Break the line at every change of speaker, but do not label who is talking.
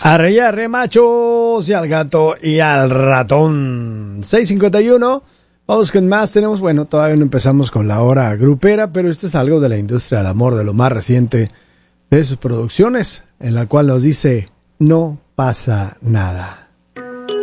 Arre, arre, machos, y al gato y al ratón. 6:51. Vamos con más. Tenemos, bueno, todavía no empezamos con la hora grupera, pero esto es algo de la industria del amor, de lo más reciente de sus producciones, en la cual nos dice: no pasa nada.